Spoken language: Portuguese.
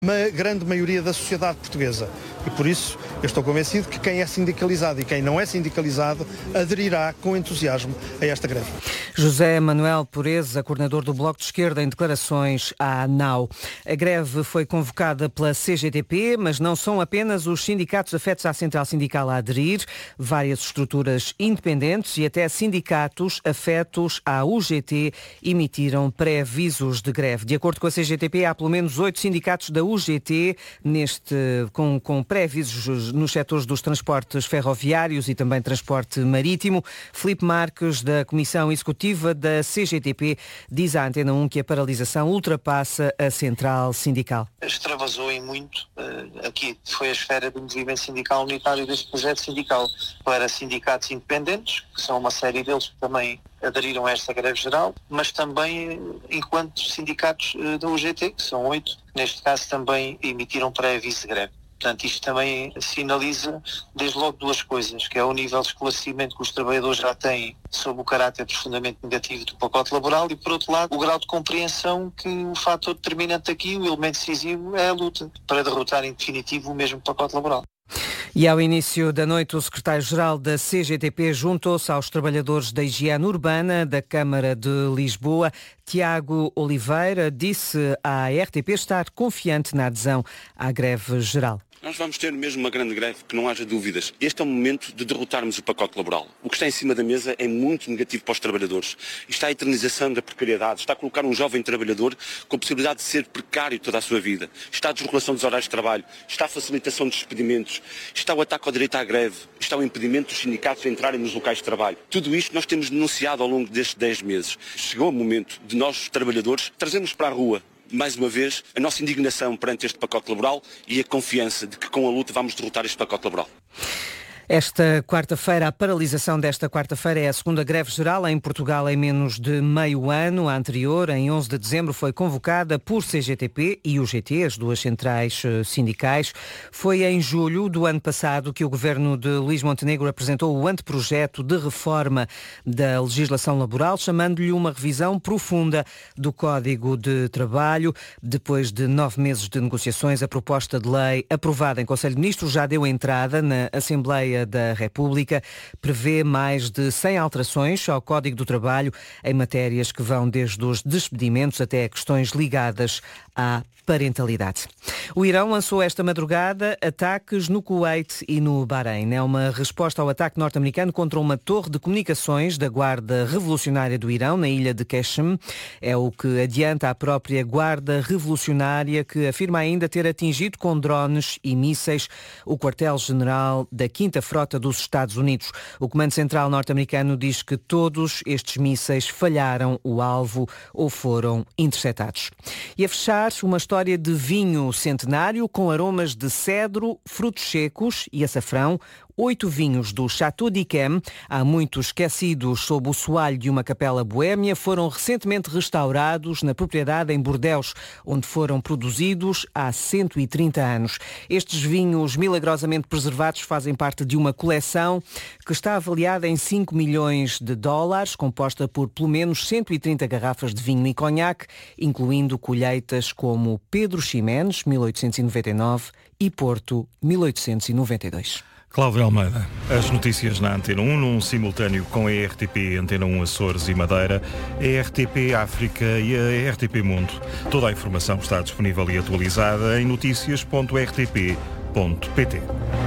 uma grande maioria da sociedade portuguesa. E por isso eu estou convencido que quem é sindicalizado e quem não é sindicalizado aderirá com entusiasmo a esta greve. José Manuel Pureza, coordenador do Bloco de Esquerda, em declarações à NAU. A greve foi convocada pela CGTP, mas não são apenas os sindicatos afetos à Central Sindical a aderir. Várias estruturas independentes e até sindicatos afetos à UGT emitiram pré-avisos de greve. De acordo com a CGTP, há pelo menos 8 sindicatos da UGT com pré-avisos nos setores dos transportes ferroviários e também transporte marítimo. Filipe Marques, da Comissão Executiva da CGTP, diz à Antena 1 que a paralisação ultrapassa a central sindical. Extravasou em muito, aqui foi a esfera do movimento sindical unitário deste projeto sindical para sindicatos independentes, que são uma série deles que também aderiram a esta greve geral, mas também enquanto sindicatos da UGT, que são 8, neste caso também emitiram pré-aviso de greve. Portanto, isto também sinaliza desde logo duas coisas, que é o nível de esclarecimento que os trabalhadores já têm sobre o caráter profundamente negativo do pacote laboral e, por outro lado, o grau de compreensão que o fator determinante aqui, o elemento decisivo, é a luta para derrotar em definitivo o mesmo pacote laboral. E ao início da noite, o secretário-geral da CGTP juntou-se aos trabalhadores da higiene urbana da Câmara de Lisboa. Tiago Oliveira disse à RTP estar confiante na adesão à greve geral. Nós vamos ter mesmo uma grande greve, que não haja dúvidas. Este é o momento de derrotarmos o pacote laboral. O que está em cima da mesa é muito negativo para os trabalhadores. Está a eternização da precariedade, está a colocar um jovem trabalhador com a possibilidade de ser precário toda a sua vida. Está a desregulação dos horários de trabalho, está a facilitação dos despedimentos, está o ataque ao direito à greve, está o impedimento dos sindicatos de entrarem nos locais de trabalho. Tudo isto nós temos denunciado ao longo destes 10 meses. Chegou o momento de nós, trabalhadores, trazermos para a rua mais uma vez, a nossa indignação perante este pacote laboral e a confiança de que com a luta vamos derrotar este pacote laboral. Esta quarta-feira, a paralisação desta quarta-feira é a segunda greve geral em Portugal em menos de meio ano. A anterior, em 11 de dezembro, foi convocada por CGTP e UGT, as duas centrais sindicais. Foi em julho do ano passado que o governo de Luís Montenegro apresentou o anteprojeto de reforma da legislação laboral, chamando-lhe uma revisão profunda do Código de Trabalho. Depois de 9 meses de negociações, a proposta de lei aprovada em Conselho de Ministros já deu entrada na Assembleia da República, prevê mais de 100 alterações ao Código do Trabalho em matérias que vão desde os despedimentos até questões ligadas à parentalidade. O Irão lançou esta madrugada ataques no Kuwait e no Bahrein. É uma resposta ao ataque norte-americano contra uma torre de comunicações da Guarda Revolucionária do Irão, na ilha de Qeshm. É o que adianta a própria Guarda Revolucionária, que afirma ainda ter atingido com drones e mísseis o quartel-general da 5ª Frota dos Estados Unidos. O Comando Central norte-americano diz que todos estes mísseis falharam o alvo ou foram interceptados. E a fechar, uma história de vinho centenário com aromas de cedro, frutos secos e açafrão. 8 vinhos do Chateau d'Yquem, há muito esquecidos sob o soalho de uma capela boémia, foram recentemente restaurados na propriedade em Bordeaux, onde foram produzidos há 130 anos. Estes vinhos milagrosamente preservados fazem parte de uma coleção que está avaliada em 5 milhões de dólares, composta por pelo menos 130 garrafas de vinho e conhaque, incluindo colheitas como Pedro Ximenes, 1899, e Porto, 1892. Cláudio Almeida, as notícias na Antena 1, num simultâneo com a RTP Antena 1 Açores e Madeira, a RTP África e a RTP Mundo. Toda a informação está disponível e atualizada em noticias.rtp.pt.